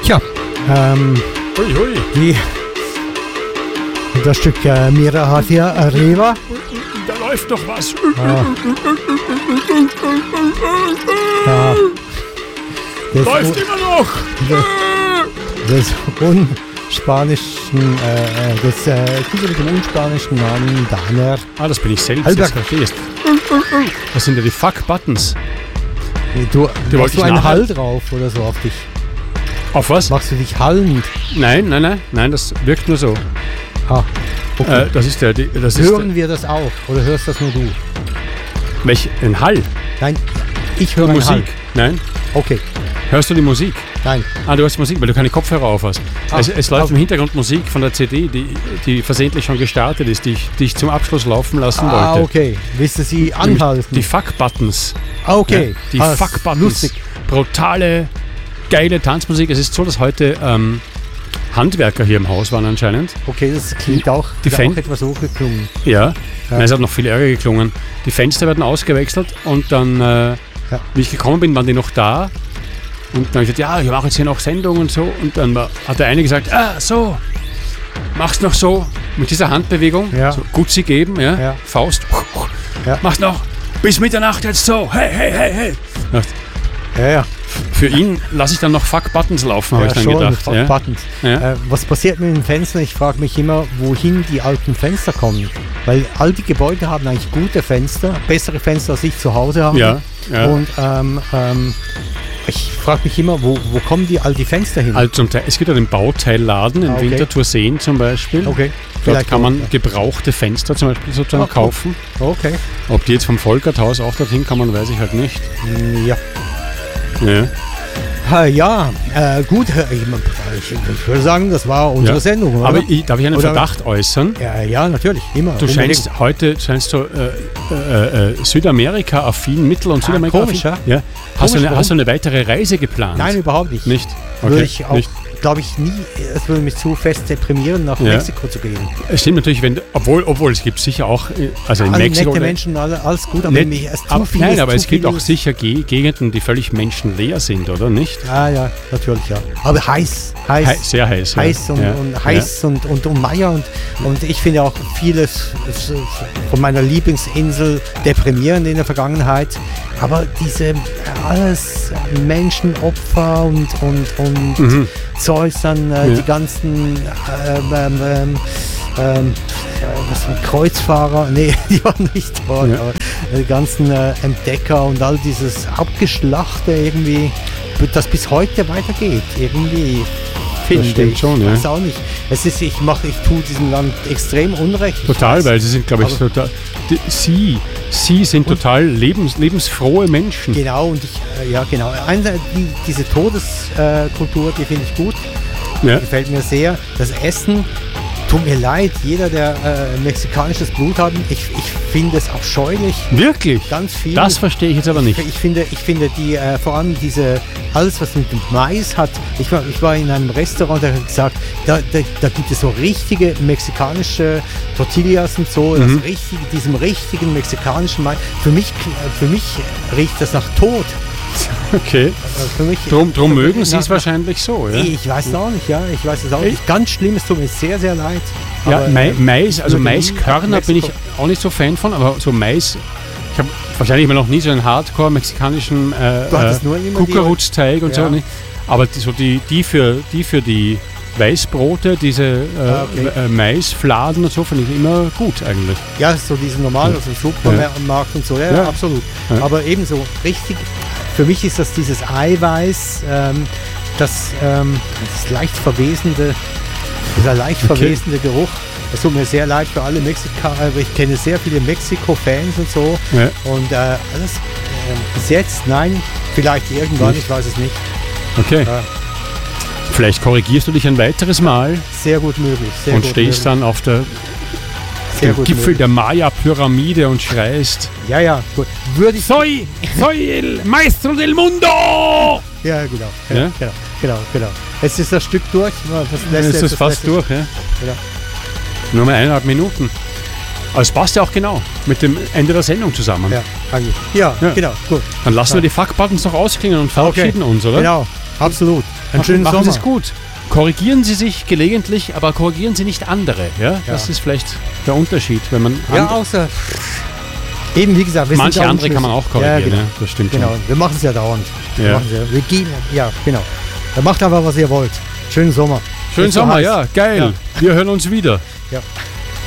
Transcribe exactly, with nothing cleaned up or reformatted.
Tja, ähm, hui, hui. die, das Stück äh, Mira Hathia Arriva. Da läuft doch was. Ah. Ja. Das Läuft U- immer noch. des unspanischen, äh, des äh, Künstler mit dem unspanischen Namen Daner. Ah, das bin ich selbst. Albert. Jetzt verstehst. Das sind ja die Fuck-Buttons. Du, Die wollte machst du ich einen nachher- Hall drauf oder so auf dich? Auf was? Machst du dich hallend? Nein, nein, nein, nein, das wirkt nur so. Ah, okay. Äh, das ist der, die, das ist Hören wir das auch oder hörst das nur du? der, welch, ein Hall? Nein, ich höre einen Musik? Hall. Nein. Okay, Hörst du die Musik? nein. Ah, du hörst Musik, weil du keine Kopfhörer auf hast. Ah, es, es läuft ah. im Hintergrund Musik von der C D, die, die versehentlich schon gestartet ist, die ich, die ich zum Abschluss laufen lassen Ah, wollte. okay. Willst du sie Nämlich anhalten? Die Fuck-Buttons. Ah, okay. Ja, die Ah, Fuck-Buttons. Lustig. Brutale, geile Tanzmusik. Es ist so, dass heute ähm, Handwerker hier im Haus waren anscheinend. Okay, das klingt auch, Die hat Fan- auch etwas hochgeklungen. Ja, Ja. Nein, es hat noch viel ärger geklungen. Die Fenster werden ausgewechselt und dann, äh, Ja. wie ich gekommen bin, waren die noch da. Und dann habe ich gesagt, ja, ich mache jetzt hier noch Sendung und so. Und dann war, hat der eine gesagt, ah, so, mach's noch so, mit dieser Handbewegung, Ja. so Gutzi geben, ja, Ja. Faust, Ja. mach's noch bis Mitternacht jetzt so, hey, hey, hey, hey. Ja, Ja, ja. für ihn lasse ich dann noch Fuck-Buttons laufen, habe ja ich dann schon, gedacht. Fuck Ja. Buttons. Ja. Äh, was passiert mit den Fenstern? Ich frage mich immer, wohin die alten Fenster kommen. Weil all die Gebäude haben eigentlich gute Fenster, bessere Fenster als ich zu Hause habe. Ja, ja. Und ähm, ähm, ich frage mich immer, wo, wo kommen die all die Fenster hin? Also zum Teil, es gibt ja den Bauteilladen in Ah, okay. Winterthur Seen zum Beispiel. Okay, Dort vielleicht kann man auch. gebrauchte Fenster zum Beispiel sozusagen Ah, cool. kaufen. Okay. Ob die jetzt vom Volkerthaus auch dorthin kommen, weiß ich halt nicht. Mm, Ja. Ja. Ha, ja, äh, gut, ich, ich, ich würde sagen, das war unsere Ja. Sendung, oder? Aber ich, darf ich einen Oder- Verdacht äußern? ja, ja, natürlich, immer. Du scheinst heute scheinst du äh, äh, äh, Südamerika-affin, Mittel- und Ah, Südamerika-affin. komisch, ja. Ja. Hast, du Komisch, eine, hast du eine weitere Reise geplant? Nein, überhaupt nicht. Nicht? Würde Okay, ich auch, nicht. glaube ich, nie, es würde mich zu fest deprimieren, nach Ja. Mexiko zu gehen. Es stimmt natürlich, wenn, obwohl, obwohl es gibt sicher auch, äh, also in Alle Mexiko... nette Menschen, alle, alles gut, aber Nett, mich, es zu aber, viel nein, ist aber zu es gibt viel. auch sicher Ge Gegenden, die völlig menschenleer sind, oder nicht? Ah ja, natürlich, ja. Aber heiß, heiß. Hei- sehr heiß. heiß ja. und, Ja. und heiß und, und, und Meier und, und ich finde auch vieles von meiner Lieblingsinsel deprimierend in der Vergangenheit. Aber diese alles Menschenopfer und, und, und Mhm. Zeugs, dann äh, Ja. die ganzen ähm, ähm, ähm, ähm, was waren Kreuzfahrer, nee, die waren nicht dort, Ja. aber die ganzen äh, Entdecker und all dieses Abgeschlachte irgendwie, das bis heute weitergeht, irgendwie. Finde stimmt ich. schon, ja. Weiß auch nicht. Es ist, ich mache, ich tue diesem Land extrem Unrecht. Ich Total, weiß. weil sie sind, glaube ich, Aber- total. Die, sie, sie sind total lebens, lebensfrohe Menschen. Genau, und ich, äh, ja genau. Eine, die, diese Todeskultur, die finde ich gut. Ja. Gefällt mir sehr. Das Essen, tut mir leid, jeder, der äh, mexikanisches Blut hat, ich, ich finde es abscheulich. Wirklich? Ganz viel. Das verstehe ich jetzt aber nicht. Ich finde, ich finde die, äh, vor allem diese, alles was mit dem Mais hat, ich war, ich war in einem Restaurant, der hat gesagt, da, da, da gibt es so richtige mexikanische Tortillas und so, Mhm. das richtige, diesem richtigen mexikanischen Mais. Für mich, für mich riecht das nach Tod. Okay. Äh, Für mich, Drum, drum für mögen mich sie es nach- wahrscheinlich so, ja? Ich weiß es auch nicht, ja, ich weiß es auch nicht. Ganz schlimm, es tut mir sehr, sehr leid. Ja, Aber, Mai, äh, Mais, also würde nie Maiskörner nach bin ich Mexiko- auch nicht so Fan von, aber so Mais, ich habe wahrscheinlich immer noch nie so einen Hardcore-mexikanischen äh, Du hattest äh, nur immer die- Kuckucksteig und Ja. so, nicht? Aber die, so die, die, für, die für die Weißbrote, diese äh, Ah, okay. äh, Maisfladen und so, finde ich immer gut eigentlich. Ja, so diese normalen, also Supermarkt und so, ja, Ja. absolut. Ja. Aber ebenso richtig, für mich ist das dieses Eiweiß, ähm, das, ähm, das leicht verwesende, dieser leicht Okay. verwesende Geruch. Das tut mir sehr leid für alle Mexikaner, aber ich kenne sehr viele Mexiko-Fans und so. Ja. Und äh, alles ähm, bis jetzt, nein, vielleicht irgendwann, Nicht. ich weiß es nicht. Okay. Ja. Vielleicht korrigierst du dich ein weiteres Mal Sehr gut möglich. Sehr und gut stehst möglich, dann auf der, sehr dem gut Gipfel möglich. der Maya-Pyramide und schreist Ja, ja, gut. Würde ich. Soy, soy el maestro del mundo! Ja, genau. Ja? Genau, genau, genau, genau. Jetzt ist das Stück durch. Das Dann ist jetzt das fast letzte- durch, ja? Genau. Nur mal eineinhalb Minuten. Aber es passt ja auch genau mit dem Ende der Sendung zusammen. Ja, eigentlich. Ja, Ja. genau, gut. Dann lassen Ja. wir die Fuck-Buttons noch ausklingen und verabschieden uns, oder? Genau. absolut. Einen Machen, schönen machen Sommer. Sie es gut. Korrigieren Sie sich gelegentlich, aber korrigieren Sie nicht andere. Ja? Das Ja. ist vielleicht der Unterschied, wenn man Ja, and- außer... Eben, wie gesagt, wir manche sind da andere kann man auch unschlüssig. korrigieren. Ja, genau. Ja, das stimmt Genau, schon. wir machen es ja dauernd. Wir, Ja. machen ja, wir geben, ja, genau. Dann macht einfach, was ihr wollt. Schönen Sommer. Schönen Nicht so Sommer, heiß. ja, geil. Wir hören uns wieder. Ja.